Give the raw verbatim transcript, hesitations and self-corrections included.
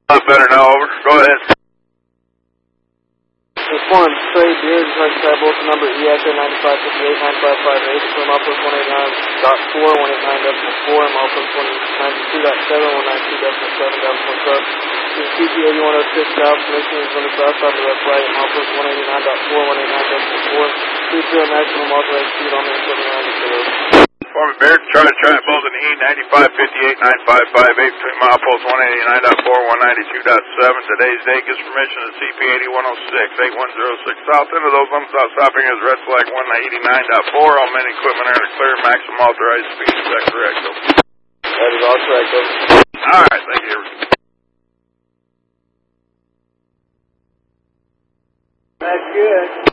Better now, over. Go ahead. Inform trade beers, hard to both the number E S A ninety-five fifty-eight nine five five eight from Outpost one eighty-nine dot four, one eighty-nine point four, and Outpost one ninety-two dot seven, one ninety-two point seven, down point sub. This is C P eighty-one oh six South, Commission is on the south side of the left right, and Outpost one eighty-nine point four, one eighty-nine point four, two zero maximum authorized speed on the seventy-nine kilo. Former Bear, Charlie Triumph, Bolton E ninety-five fifty-eight nine five five eight between milepost one eighty-nine point four, one ninety-two point seven. Today's date gives permission to C P eighty-one oh six, eighty-one oh six south. Into those limits out stopping is red flag one eighty-nine point four. All main equipment are in a clear maximum authorized speed. Is that correct? That is all correct. All right, thank you. That's good.